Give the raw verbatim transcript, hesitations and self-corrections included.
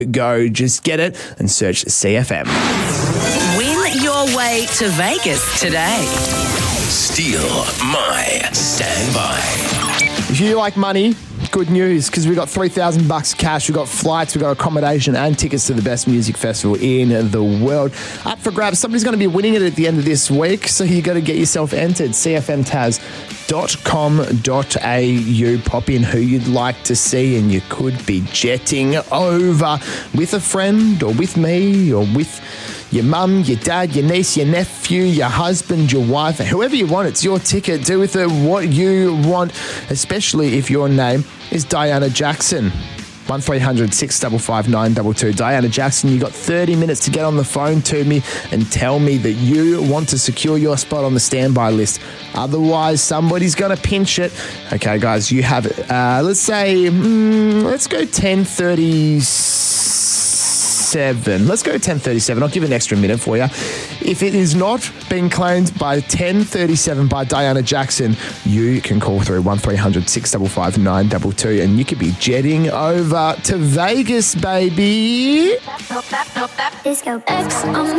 go. Just get it and search C F M. Win your way to Vegas today. Steal my standby. If you like money, good news, because we got three thousand bucks cash, we got flights, we got accommodation and tickets to the best music festival in the world. Up for grabs. Somebody's going to be winning it at the end of this week, so you got to get yourself entered. c f m taz dot com dot a u. Pop in who you'd like to see, and you could be jetting over with a friend or with me or with your mum, your dad, your niece, your nephew, your husband, your wife, whoever you want. It's your ticket. Do with it what you want, especially if your name is Diana Jackson. one three hundred six five five nine two two. Diana Jackson, you got thirty minutes to get on the phone to me and tell me that you want to secure your spot on the standby list. Otherwise, somebody's going to pinch it. Okay, guys, you have it. Uh, let's say, mm, let's go ten thirty-seven. Let's go ten thirty-seven. I'll give an extra minute for you. If it is not being claimed by ten thirty-seven by Diana Jackson, you can call through one three hundred six five five nine two two and you could be jetting over to Vegas, baby. Disco X on